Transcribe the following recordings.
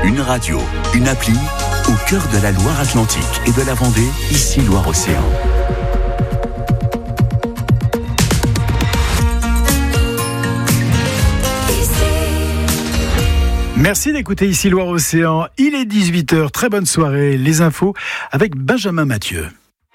Une radio, une appli, au cœur de la Loire-Atlantique et de la Vendée, ici Loire-Océan. Merci d'écouter ici Loire-Océan. Il est 18h, très bonne soirée. Les infos avec Benjamin Mathieu.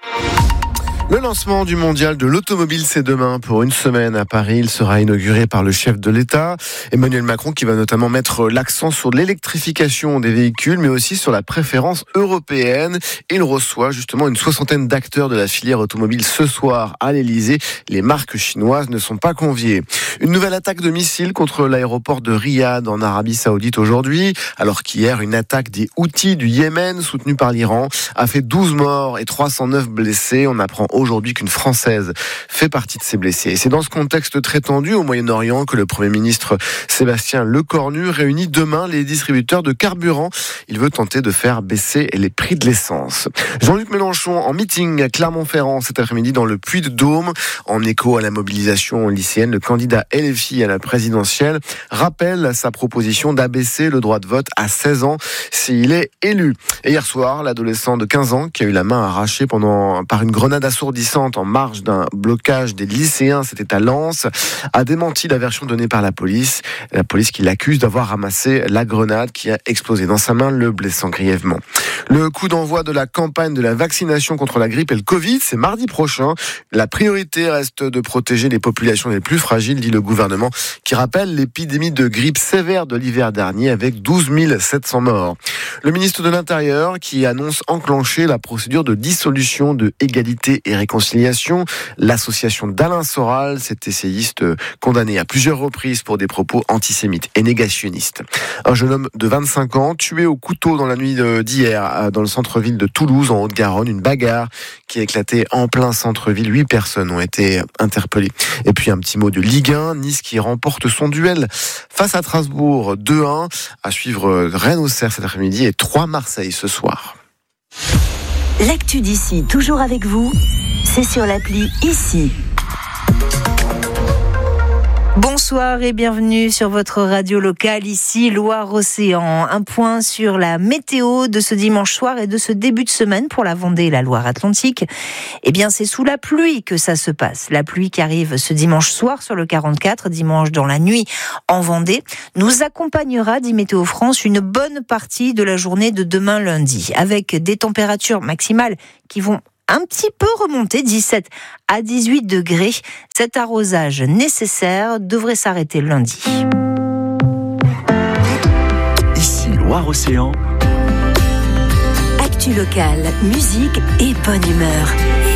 Le lancement du mondial de l'automobile, c'est demain. Pour une semaine à Paris, il sera inauguré par le chef de l'État, Emmanuel Macron, qui va notamment mettre l'accent sur l'électrification des véhicules, mais aussi sur la préférence européenne. Il reçoit justement une 60aine d'acteurs de la filière automobile ce soir à l'Elysée. Les marques chinoises ne sont pas conviées. Une nouvelle attaque de missiles contre l'aéroport de Riyad en Arabie Saoudite aujourd'hui, alors qu'hier, une attaque des Houthis du Yémen, soutenue par l'Iran, a fait 12 morts et 309 blessés. On apprend aujourd'hui qu'une Française fait partie de ces blessés. Et c'est dans ce contexte très tendu au Moyen-Orient que le Premier ministre Sébastien Lecornu réunit demain les distributeurs de carburant. Il veut tenter de faire baisser les prix de l'essence. Jean-Luc Mélenchon en meeting à Clermont-Ferrand cet après-midi dans le Puy-de-Dôme. En écho à la mobilisation lycéenne, le candidat LFI à la présidentielle rappelle sa proposition d'abaisser le droit de vote à 16 ans s'il est élu. Et hier soir, l'adolescent de 15 ans qui a eu la main arrachée par une grenade assourdissante en marge d'un blocage des lycéens, c'était à Lens, a démenti la version donnée par la police. La police qui l'accuse d'avoir ramassé la grenade qui a explosé dans sa main, le blessant grièvement. Le coup d'envoi de la campagne de la vaccination contre la grippe et le Covid, c'est mardi prochain. La priorité reste de protéger les populations les plus fragiles, dit le gouvernement, qui rappelle l'épidémie de grippe sévère de l'hiver dernier avec 12 700 morts. Le ministre de l'Intérieur qui annonce enclencher la procédure de dissolution de Égalité et Réconciliation. L'association d'Alain Soral, cet essayiste condamné à plusieurs reprises pour des propos antisémites et négationnistes. Un jeune homme de 25 ans tué au couteau dans la nuit d'hier dans le centre-ville de Toulouse, en Haute-Garonne. Une bagarre qui a éclaté en plein centre-ville. 8 personnes ont été interpellées. Et puis un petit mot de Ligue 1. Nice qui remporte son duel face à Strasbourg 2-1. À suivre Rennes-Auxerre cet après-midi et 3 Marseille ce soir. L'actu d'ici, toujours avec vous, c'est sur l'appli Ici. Bonsoir et bienvenue sur votre radio locale, ici Loire-Océan. Un point sur la météo de ce dimanche soir et de ce début de semaine pour la Vendée et la Loire-Atlantique. Eh bien, c'est sous la pluie que ça se passe. La pluie qui arrive ce dimanche soir sur le 44, dimanche dans la nuit en Vendée, nous accompagnera, dit Météo France, une bonne partie de la journée de demain lundi, avec des températures maximales qui vont un petit peu remonter, 17 à 18 degrés. Cet arrosage nécessaire devrait s'arrêter lundi. Ici Loire-Océan. Actu locale, musique et bonne humeur.